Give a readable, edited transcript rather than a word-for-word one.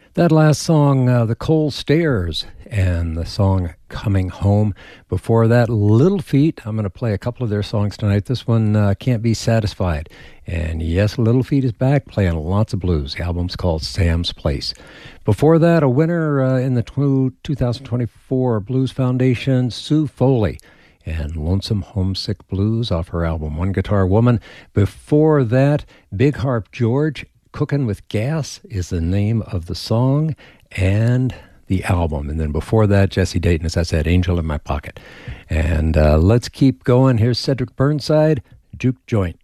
That last song, The Coal Stairs, and the song Coming Home. Before that, Little Feat. I'm going to play a couple of their songs tonight. This one, Can't Be Satisfied. And yes, Little Feat is back playing lots of blues. The album's called Sam's Place. Before that, a winner in the 2024 Blues Foundation, Sue Foley, and Lonesome Homesick Blues off her album One Guitar Woman. Before that, Big Harp George, Cookin' with Gas is the name of the song and the album. And then before that, Jesse Dayton, as I said, Angel in My Pocket. And let's keep going. Here's Cedric Burnside, Juke Joint.